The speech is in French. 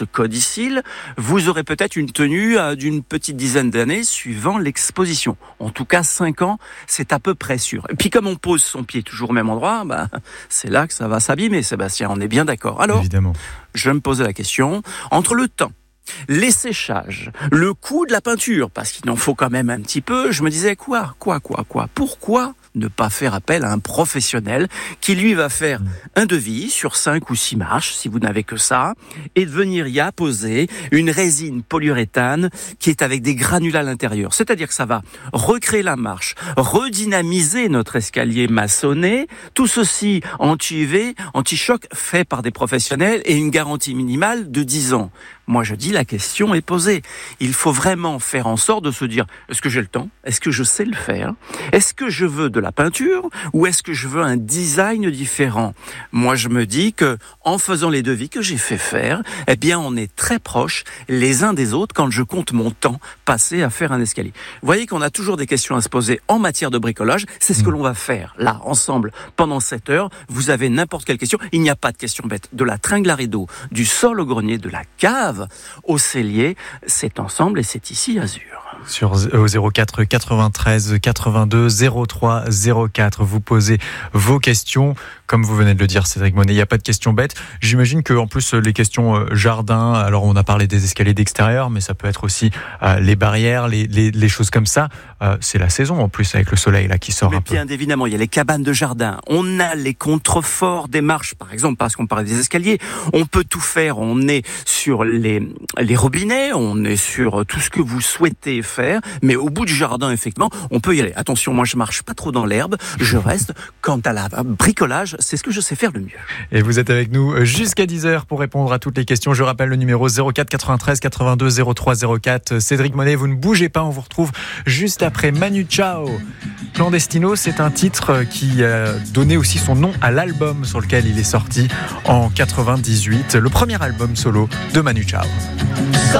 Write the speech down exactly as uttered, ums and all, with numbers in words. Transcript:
ce codicille, vous aurez peut-être une tenue euh, d'une petite dizaine d'années suivant l'exposition. En tout cas, cinq ans, c'est à peu près sûr. Et puis comme on pose son pied toujours au même endroit, bah, c'est là que ça va s'abîmer, Sébastien, on est bien d'accord. Alors, évidemment, je me posais la question, entre le temps, les séchages, le coût de la peinture, parce qu'il en faut quand même un petit peu, je me disais quoi, quoi, quoi, quoi, pourquoi ne pas faire appel à un professionnel qui lui va faire un devis sur cinq ou six marches, si vous n'avez que ça, et de venir y apposer une résine polyuréthane qui est avec des granulats à l'intérieur. C'est-à-dire que ça va recréer la marche, redynamiser notre escalier maçonné, tout ceci anti-U V, anti-choc, fait par des professionnels et une garantie minimale de dix ans. Moi, je dis, la question est posée. Il faut vraiment faire en sorte de se dire, est-ce que j'ai le temps? Est-ce que je sais le faire? Est-ce que je veux de la peinture ou est-ce que je veux un design différent? Moi, je me dis que, en faisant les devis que j'ai fait faire, eh bien, on est très proches les uns des autres quand je compte mon temps passé à faire un escalier. Vous voyez qu'on a toujours des questions à se poser en matière de bricolage. C'est ce que l'on va faire, là, ensemble, pendant cette heure. Vous avez n'importe quelle question. Il n'y a pas de question bête. De la tringle à rideau, du sol au grenier, de la cave au cellier, c'est ensemble et c'est ici Azur. Sur au zéro quatre quatre-vingt-treize quatre-vingt-deux zéro trois zéro quatre, vous posez vos questions. Comme vous venez de le dire, Cédric Monet, il n'y a pas de questions bêtes. J'imagine que en plus les questions jardin, alors on a parlé des escaliers d'extérieur, mais ça peut être aussi euh, les barrières, les, les, les choses comme ça. Euh, c'est la saison en plus avec le soleil là qui sort mais un peu. Bien évidemment, il y a les cabanes de jardin. On a les contreforts des marches, par exemple, parce qu'on parlait des escaliers. On peut tout faire. On est sur les les robinets, on est sur tout ce que vous souhaitez faire, mais au bout du jardin, effectivement, on peut y aller. Attention, moi je marche pas trop dans l'herbe, je reste. Quant à la bricolage, c'est ce que je sais faire le mieux. Et vous êtes avec nous jusqu'à dix heures pour répondre à toutes les questions. Je rappelle le numéro zéro quatre quatre-vingt-treize quatre-vingt-deux zéro trois zéro quatre. Cédric Monet, vous ne bougez pas, on vous retrouve juste après Manu Chao. Clandestino, c'est un titre qui a donné aussi son nom à l'album sur lequel il est sorti en quatre-vingt-dix-huit, le premier album solo de Manu Chao.